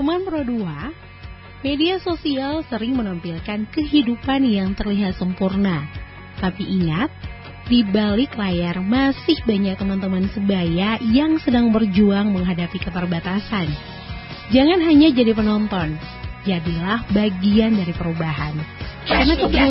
Teman Pro 2, media sosial sering menampilkan kehidupan yang terlihat sempurna. Tapi ingat, di balik layar masih banyak teman-teman sebaya yang sedang berjuang menghadapi keterbatasan. Jangan hanya jadi penonton, jadilah bagian dari perubahan. Karena keberadaan